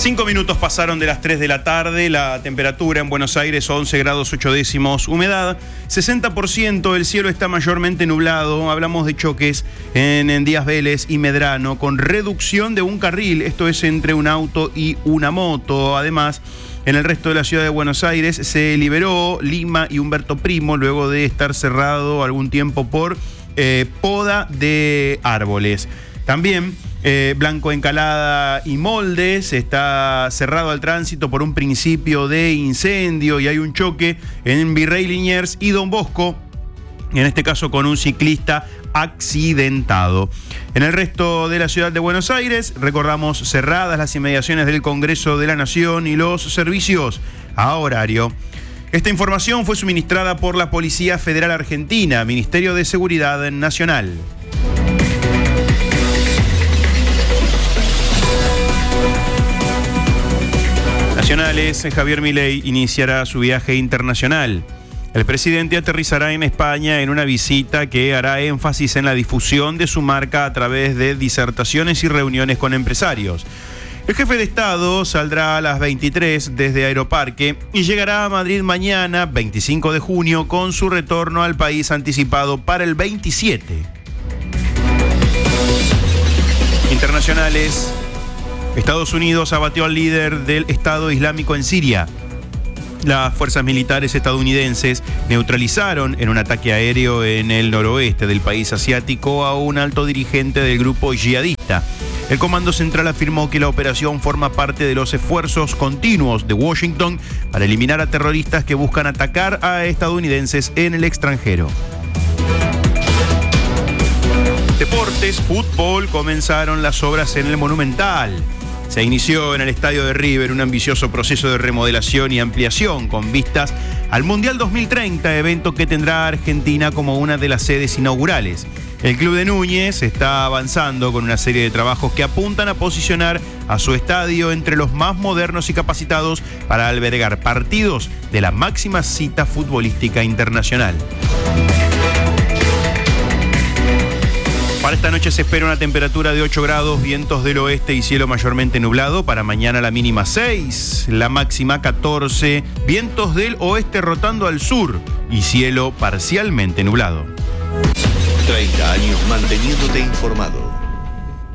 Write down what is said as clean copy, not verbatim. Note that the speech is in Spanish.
5 minutos pasaron de las 3 de la tarde, la temperatura en Buenos Aires 11 grados 8 décimos, humedad 60%, el cielo está mayormente nublado, hablamos de choques en Díaz Vélez y Medrano con reducción de un carril, esto es entre un auto y una moto. Además, en el resto de la ciudad de Buenos Aires se liberó Lima y Humberto Primo luego de estar cerrado algún tiempo por poda de árboles. También Blanco Encalada y Moldes está cerrado al tránsito por un principio de incendio y hay un choque en Virrey Liniers y Don Bosco, en este caso con un ciclista accidentado. En el resto de la ciudad de Buenos Aires, recordamos cerradas las inmediaciones del Congreso de la Nación y los servicios a horario. Esta información fue suministrada por la Policía Federal Argentina, Ministerio de Seguridad Nacional. Nacionales, Javier Milei iniciará su viaje internacional. El presidente aterrizará en España en una visita que hará énfasis en la difusión de su marca a través de disertaciones y reuniones con empresarios. El jefe de Estado saldrá a las 23 desde Aeroparque y llegará a Madrid mañana, 25 de junio, con su retorno al país anticipado para el 27. Internacionales. Estados Unidos abatió al líder del Estado Islámico en Siria. Las fuerzas militares estadounidenses neutralizaron en un ataque aéreo en el noroeste del país asiático a un alto dirigente del grupo yihadista. El Comando Central afirmó que la operación forma parte de los esfuerzos continuos de Washington para eliminar a terroristas que buscan atacar a estadounidenses en el extranjero. Deportes, fútbol, comenzaron las obras en el Monumental. Se inició en el estadio de River un ambicioso proceso de remodelación y ampliación con vistas al Mundial 2030, evento que tendrá Argentina como una de las sedes inaugurales. El club de Núñez está avanzando con una serie de trabajos que apuntan a posicionar a su estadio entre los más modernos y capacitados para albergar partidos de la máxima cita futbolística internacional. Para esta noche se espera una temperatura de 8 grados, vientos del oeste y cielo mayormente nublado. Para mañana la mínima 6, la máxima 14, vientos del oeste rotando al sur y cielo parcialmente nublado. 30 años manteniéndote informado.